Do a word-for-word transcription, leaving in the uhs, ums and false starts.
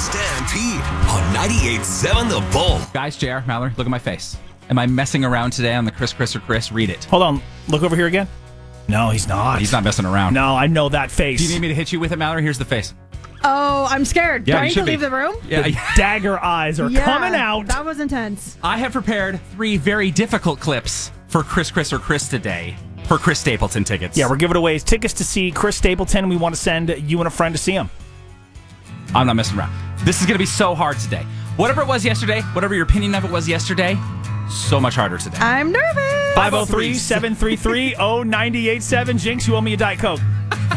Stampede on ninety-eight point seven The Bull. Guys, J R, Mallory, look at my face. Am I messing around today on the Chris, Chris, or Chris? Read it. Hold on. Look over here again. No, he's not. He's not messing around. No, I know that face. Do you need me to hit you with it, Mallory? Here's the face. Oh, I'm scared. Yeah, Do I you need to should be. leave the room? Yeah, The dagger eyes are Yeah, coming out. That was intense. I have prepared three very difficult clips for Chris, Chris, or Chris today for Chris Stapleton tickets. Yeah, we're giving away tickets to see Chris Stapleton. We want to send you and a friend to see him. I'm not messing around. This is going to be so hard today. Whatever it was yesterday, whatever your opinion of it was yesterday, so much harder today. I'm nervous. five oh three, seven three three, oh nine eight seven. Jinx, you owe me a Diet Coke.